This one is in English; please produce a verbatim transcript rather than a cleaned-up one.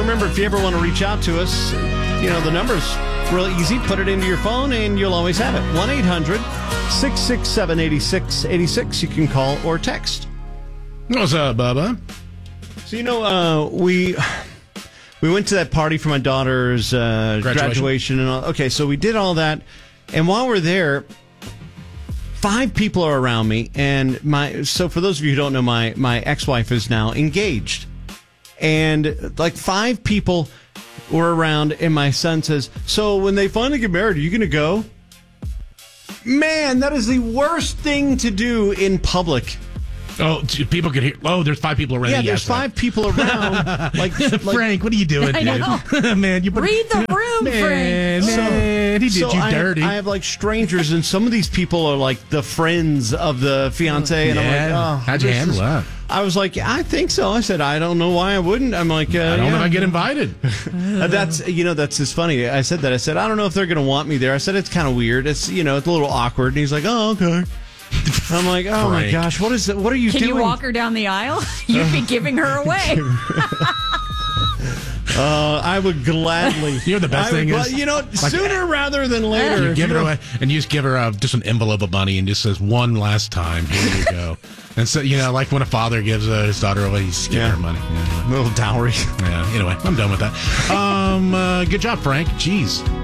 remember, if you ever want to reach out to us, you know, the number's real easy. Put it into your phone and you'll always have it. one eight hundred six six seven eight six eight six. You can call or text. What's up, Bubba? So, you know, uh, we we went to that party for my daughter's uh, graduation. graduation and all. Okay, so we did all that. And while we're there, five people are around me. And my so for those of you who don't know, my, my ex-wife is now engaged. And like five people were around, and my son says, so when they finally get married, are you going to go? Man, that is the worst thing to do in public. Oh, people could hear. Oh, there's five people around. Yeah, there's five people around. Like, Frank, like, what are you doing, I dude? Man, you put, read the room, man, Frank. Man, he did so you I dirty. Have, I have like strangers, and some of these people are like the friends of the fiance, and yeah. I'm like, oh, how'd you handle is, that? I was like, I think so. I said, I don't know why I wouldn't. I'm like, uh, I don't yeah. know if I get invited. That's you know, that's just funny. I said that. I said, I don't know if they're going to want me there. I said, it's kind of weird. It's you know, it's a little awkward. And he's like, oh, okay. I'm like, oh Frank. my gosh, what is it? What are you Can doing? you walk her down the aisle? You'd be giving her away. uh, I would gladly. You know the best I thing would, is, you know, like, sooner rather than later. You give you it know, away, and you just give her uh, just an envelope of money, and just says one last time. Here you go. And so you know, like when a father gives uh, his daughter away, he's giving Yeah. her money. Yeah, anyway. little dowry. Yeah. Anyway, I'm done with that. Um, uh, good job, Frank. Jeez.